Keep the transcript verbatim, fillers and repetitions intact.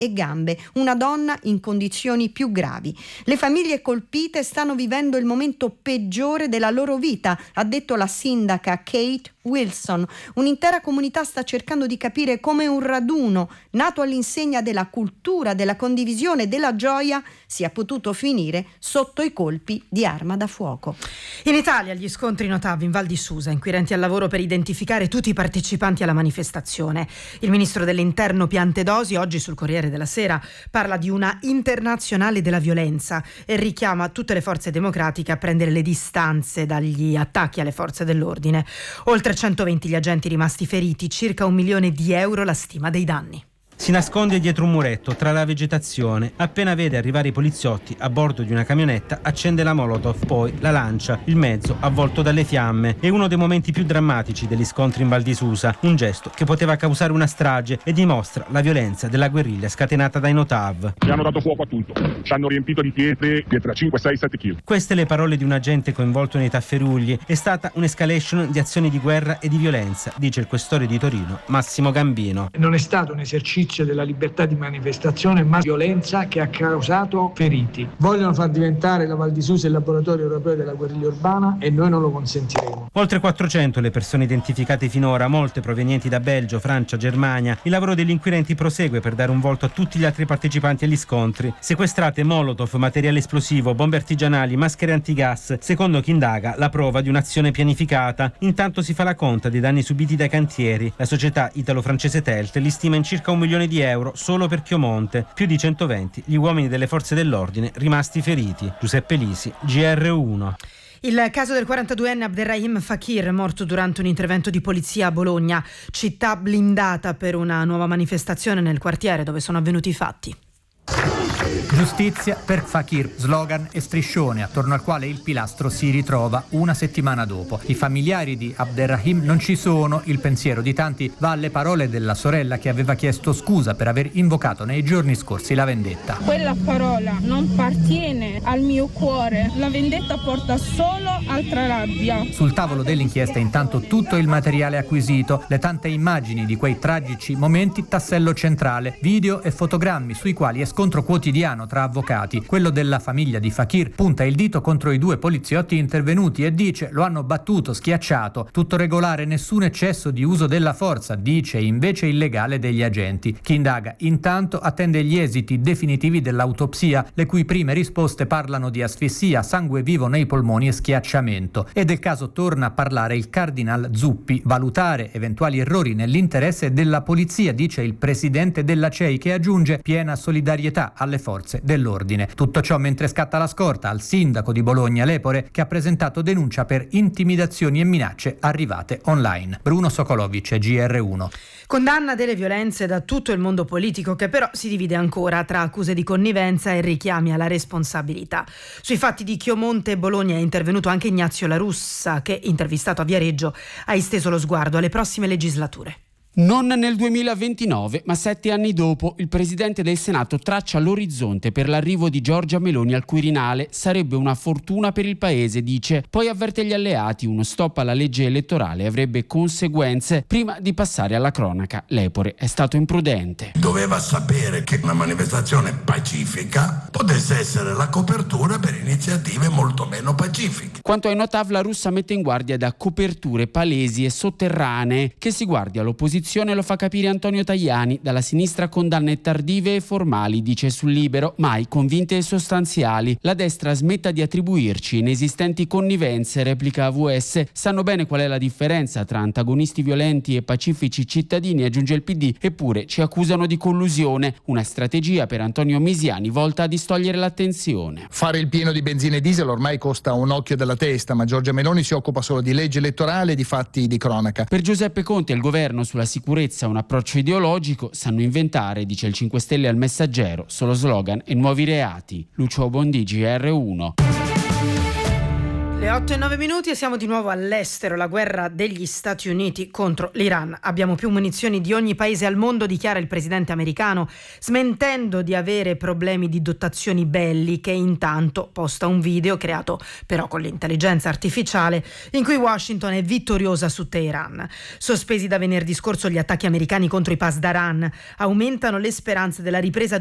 e gambe, una donna in condizioni più gravi. Le famiglie colpite stanno vivendo il momento peggiore della loro vita, ha detto la sindaca Kate Wilson. Un'intera comunità sta cercando di capire come un raduno nato all'insegna della cultura, della condivisione, della gioia sia potuto finire sotto i colpi di arma da fuoco. In Italia gli scontri notati in Val di Susa, inquirenti al lavoro per identificare tutti i partecipanti alla manifestazione. Il ministro dell'Interno Piantedosi oggi sul Corriere della Sera parla di una internazionale della violenza e richiama tutte le forze democratiche a prendere le distanze dagli attacchi alle forze dell'ordine. Oltre centoventi gli agenti rimasti feriti, circa un milione di euro la stima dei danni. Si nasconde dietro un muretto tra la vegetazione. Appena vede arrivare i poliziotti a bordo di una camionetta, accende la Molotov, poi la lancia. Il mezzo avvolto dalle fiamme. È uno dei momenti più drammatici degli scontri in Val di Susa. Un gesto che poteva causare una strage e dimostra la violenza della guerriglia scatenata dai Notav. Ci hanno dato fuoco a tutto. Ci hanno riempito di pietre, pietre a cinque, sei, sette chili. Queste le parole di un agente coinvolto nei tafferugli. È stata un'escalation di azioni di guerra e di violenza, dice il questore di Torino, Massimo Gambino. Non è stato un esercizio della libertà di manifestazione, ma violenza che ha causato feriti. Vogliono far diventare la Val di Susa il laboratorio europeo della guerriglia urbana e noi non lo consentiremo. Oltre quattrocento le persone identificate finora, molte provenienti da Belgio, Francia, Germania. Il lavoro degli inquirenti prosegue per dare un volto a tutti gli altri partecipanti agli scontri. Sequestrate molotov, materiale esplosivo, bombe artigianali, maschere antigas. Secondo chi indaga, la prova di un'azione pianificata. Intanto si fa la conta dei danni subiti dai cantieri. La società italo-francese Telt li stima in circa un milione di euro solo per Chiomonte, più di centoventi gli uomini delle forze dell'ordine rimasti feriti. Giuseppe Lisi, G R uno. Il caso del quarantaduenne Abderrahim Fakir, morto durante un intervento di polizia a Bologna, città blindata per una nuova manifestazione nel quartiere dove sono avvenuti i fatti. Giustizia per Fakir, slogan e striscione attorno al quale il pilastro si ritrova una settimana dopo. I familiari di Abderrahim non ci sono, il pensiero di tanti va alle parole della sorella che aveva chiesto scusa per aver invocato nei giorni scorsi la vendetta. Quella parola non appartiene al mio cuore, la vendetta porta solo altra rabbia. Sul tavolo dell'inchiesta intanto tutto il materiale acquisito, le tante immagini di quei tragici momenti, tassello centrale, video e fotogrammi sui quali è scontro quotidiano tra avvocati. Quello della famiglia di Fakir punta il dito contro i due poliziotti intervenuti e dice lo hanno battuto, schiacciato, tutto regolare, nessun eccesso di uso della forza, dice invece il legale degli agenti. Chi indaga intanto attende gli esiti definitivi dell'autopsia, le cui prime risposte parlano di asfissia, sangue vivo nei polmoni e schiacciamento. E del caso torna a parlare il cardinal Zuppi, valutare eventuali errori nell'interesse della polizia, dice il presidente della C E I, che aggiunge piena solidarietà alle forze dell'ordine. Tutto ciò mentre scatta la scorta al sindaco di Bologna Lepore, che ha presentato denuncia per intimidazioni e minacce arrivate online. Bruno Sokolovic, G R uno. Condanna delle violenze da tutto il mondo politico, che però si divide ancora tra accuse di connivenza e richiami alla responsabilità. Sui fatti di Chiomonte e Bologna è intervenuto anche Ignazio La Russa, che, intervistato a Viareggio, ha esteso lo sguardo alle prossime legislature. Non nel duemilaventinove, ma sette anni dopo, il Presidente del Senato traccia l'orizzonte per l'arrivo di Giorgia Meloni al Quirinale. Sarebbe una fortuna per il Paese, dice. Poi avverte gli alleati, uno stop alla legge elettorale avrebbe conseguenze. Prima di passare alla cronaca, Lepore è stato imprudente. Doveva sapere che una manifestazione pacifica potesse essere la copertura per iniziative molto meno pacifiche. Quanto ai Notav, La Russa mette in guardia da coperture palesi e sotterranee. Che si guardi all'opposizione lo fa capire Antonio Tajani. Dalla sinistra condanne tardive e formali, dice sul Libero, mai convinte e sostanziali. La destra smetta di attribuirci inesistenti connivenze, replica A V S. Sanno bene qual è la differenza tra antagonisti violenti e pacifici cittadini, aggiunge il P D, eppure ci accusano di collusione. Una strategia per Antonio Misiani volta a distogliere l'attenzione. Fare il pieno di benzina e diesel ormai costa un occhio della testa, ma Giorgia Meloni si occupa solo di legge elettorale e di fatti di cronaca. Per Giuseppe Conte e il governo sulla sicurezza un approccio ideologico, sanno inventare, dice il cinque Stelle al Messaggero, solo slogan e nuovi reati. Lucio Bondi, G R uno. Le otto e nove minuti e siamo di nuovo all'estero. La guerra degli Stati Uniti contro l'Iran. Abbiamo più munizioni di ogni paese al mondo, dichiara il presidente americano, smentendo di avere problemi di dotazioni belliche. Intanto posta un video creato però con l'intelligenza artificiale in cui Washington è vittoriosa su Teheran. Sospesi da venerdì scorso gli attacchi americani contro i Pasdaran aumentano le speranze della ripresa